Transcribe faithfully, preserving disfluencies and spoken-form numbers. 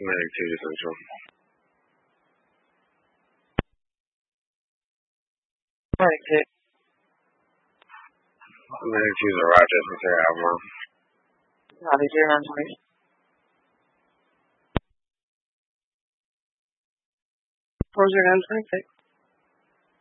Medic two to Central. Medic two. Medic two is a Rochester, Sarah Albemarle. Copy, zero nine twenty. Four zero nine twenty six.